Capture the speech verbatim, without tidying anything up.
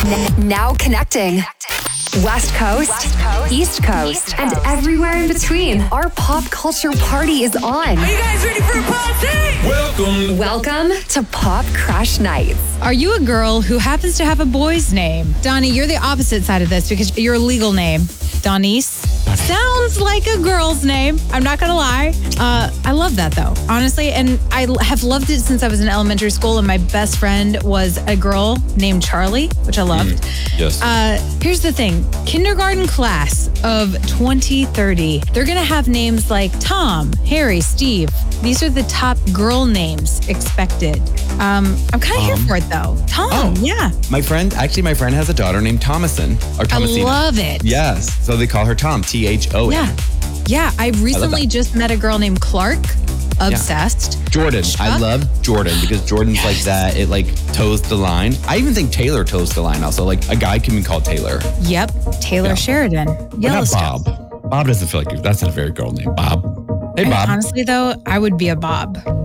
N- now connecting. West Coast, West Coast East, Coast, East Coast, and everywhere in between. Our pop culture party is on. Are you guys ready for a party? Welcome. Welcome to Pop Crush Nights. Are you a girl who happens to have a boy's name? Donnie, you're the opposite side of this because your legal name, Donnice, sounds like a girl's name. I'm not going to lie. Uh, I love that though, honestly. And I have loved it since I was in elementary school and my best friend was a girl named Charlie, which I loved. Mm, yes. Uh, here's the thing. Kindergarten class of twenty thirty, they're going to have names like Tom, Harry, Steve. These are the top girl names expected. Um, I'm kind of Um, here for it though. Tom, oh, yeah. My friend, actually, my friend has a daughter named Thomason. Or Thomasina. I love it. Yes. So they call her Tom, T H O N. Yeah. Yeah. I recently that. just met a girl named Clark. Obsessed. Yeah. Jordan. Chuck? I love Jordan because Jordan's Yes. like that. It like toes the line. I even think Taylor toes the line also. Like a guy can be called Taylor. Yep. Taylor Yeah. Sheridan. But not Yellowstone. Bob. Bob doesn't feel like that's not a very girl name. Bob. Hey, And Bob. honestly, though, I would be a Bob.